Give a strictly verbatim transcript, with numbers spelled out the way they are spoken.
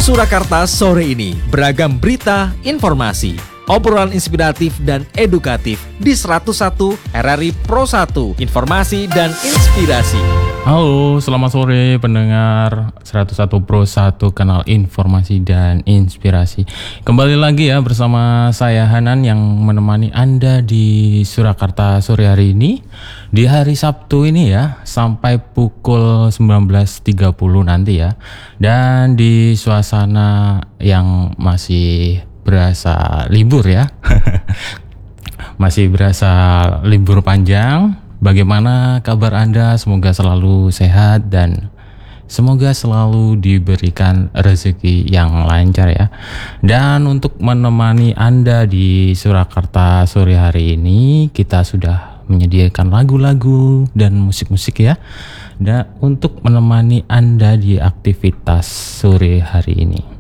Surakarta sore ini beragam berita, informasi, obrolan inspiratif dan edukatif di seratus satu R R I Pro satu, informasi dan inspirasi. Halo, selamat sore pendengar seratus satu Pro satu, kanal informasi dan inspirasi. Kembali lagi ya bersama saya Hanan yang menemani Anda di Surakarta sore hari ini, di hari Sabtu ini ya, sampai pukul sembilan belas tiga puluh nanti ya. Dan di suasana yang masih berasa libur ya. Masih berasa libur panjang. Bagaimana kabar Anda? Semoga selalu sehat dan semoga selalu diberikan rezeki yang lancar ya. Dan untuk menemani Anda di Surakarta sore hari ini, kita sudah menyediakan lagu-lagu dan musik-musik ya. Dan untuk menemani Anda di aktivitas sore hari ini.